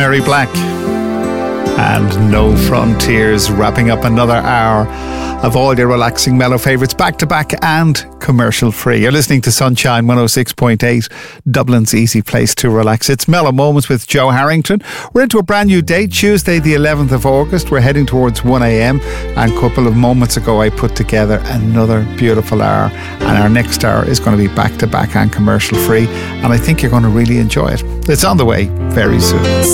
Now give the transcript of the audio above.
Mary Black and No Frontiers, wrapping up another hour of all your relaxing mellow favourites, back to back and commercial free. You're listening to Sunshine 106.8, Dublin's easy place to relax. It's Mellow Moments with Joe Harrington. We're into a brand new date, Tuesday the 11th of August. We're heading towards 1am, and a couple of moments ago I put together another beautiful hour, and our next hour is going to be back to back and commercial free, and I think you're going to really enjoy it. It's on the way very soon.